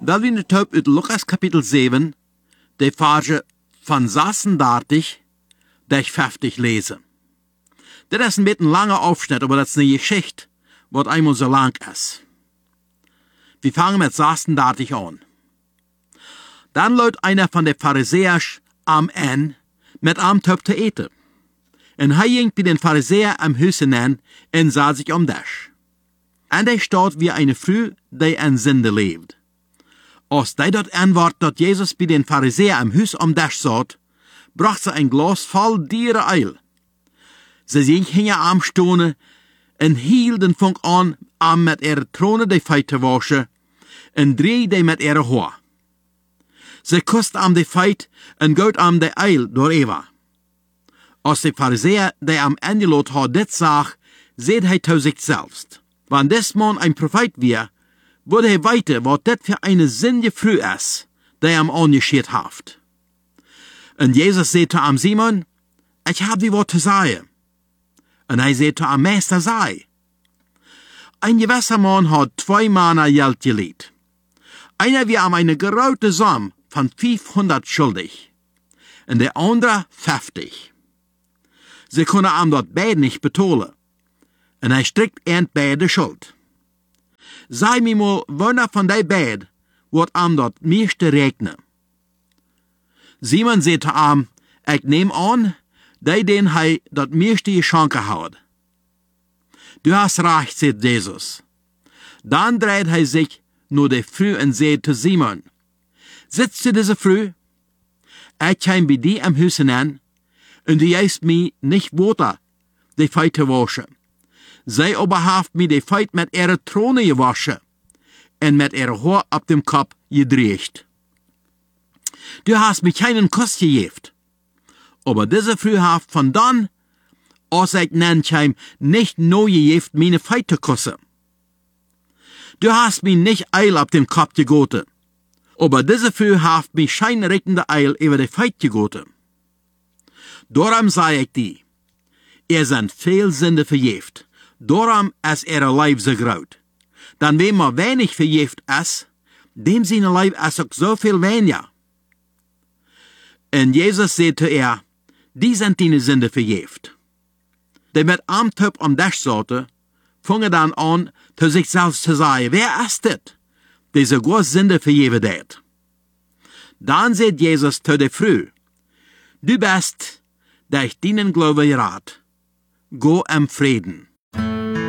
Wel we het uit Lukas kapitel 7, de Verse van 36 durch 50 lesen. Das ist ein bisschen langer Aufschnitt, aber das ist eine Geschichte, was einmal so lang ist. Wir fangen mit 36 an. Dann läuft einer von den Pharisäern am Ende mit am Töpf zu eten. Und er ging bei den Pharisäern am Haus hinein und sah sich um das. Und er steht wie eine Frau, die in Sünde lebt. Als die dort antwortet, dass Jesus bei den Pharisäern am Haus um das saß, brachte sie ein Glas voll Diere Eil. Sie gingen am Stonen und hielten Funk an mit ihrer Trone die Feite waschen und dreh die mit ihrer Haar. Sie kussten am die Feit und gout am die Eil door Eva. Als die Pharisäer, die am Ende lot had dit zag, seht hij zu sich selbst. Wenn des Mann ein Prophet wär, würde er weiter, was dit für eine sinnige Früh ist, die am angeschert haft. Und Jesus sagte am Simon, ich hab dir was zu sagen. Und er sagte am Meister, sei. Ein gewisser Mann hat 2 Männer Geld geliehen. Einer war am eine geraute Summe von 500 schuldig. Und der andere 50. Sie können am dort beide nicht betalen. Und er strickt beide Schuld. Sei mir mal, wanneer von die beiden wird am dort meiste regnen. Simon sagte am, ich nehm an, den hij dat meeste geschenken hat. Du hast recht, sagt Jesus. Dann dreht hij sich nur die Früh und sagt zu Simon, sitzt du diese Früh? Ich kam bei dir am Haus hinein, und du gibst mir nicht Wasser, die Feite waschen. Sie aber haft mir die Feit mit ihrer Trone gewaschen und mit ihrer Haar auf dem Kopf gedreht. Du hast mir keinen Kuss gegeben. Aber diese Früh haft von dann, als ich nannkam, nicht neu gegeben, meine Feite kussen. Du hast mir nicht Eil auf den Kopf gegoten. Aber diese Früh haft mir scheinrichtende Eil über die Feit gegoten. Darum sage ich dir, sind viel Sünde verjeft. Darum ist ihre Leib so groß. Dann wenn man wenig verjeft ist, dem seine Leib ist auch so viel weniger. Und Jesus sagte er, die sind deine Sünde verjeft. Die mit am Töpf um das sorte, fangen dann an, zu sich selbst zu sagen, wer ist das, der so große Sünde verjeven hat? Dann sagt Jesus zu der Früh, du bist, der ich deinen Glaube rat, go im Frieden.